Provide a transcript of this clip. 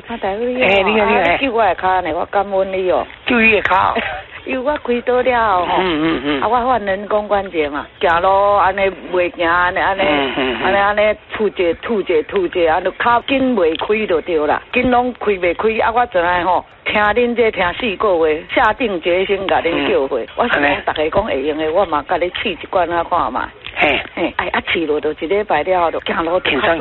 啊，大夫你好，你救我的脚呢，我感恩你哦。 救你的脚。 因为我开刀了吼，啊，我换人工关节嘛，行路安尼袂行，安尼吐者，安尼脚筋袂开就对啦，筋拢开袂开，啊，我真系吼，听恁这听4个月，下定决心甲恁叫回，我是讲大家讲会用的，我嘛甲你试一罐啊看嘛。嘿，哎，啊，试落就1礼拜了，就行路挺